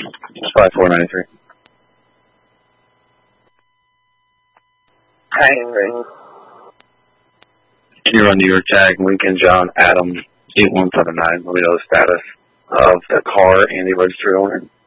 It's 5493. Hanging. Can you run New York tag Lincoln John Adam 8179? Let me know the status of the car and the registered owner.